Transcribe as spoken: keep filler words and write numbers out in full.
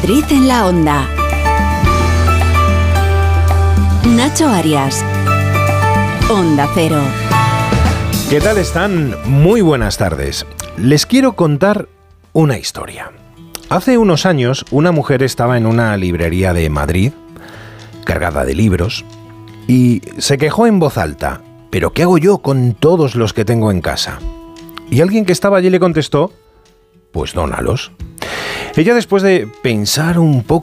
Madrid en la Onda. Nacho Arias. Onda Cero. ¿Qué tal están? Muy buenas tardes. Les quiero contar una historia. Hace unos años, una mujer estaba en una librería de Madrid, cargada de libros, y se quejó en voz alta: ¿pero qué hago yo con todos los que tengo en casa? Y alguien que estaba allí le contestó: pues dónalos. Ella, después de pensar un poco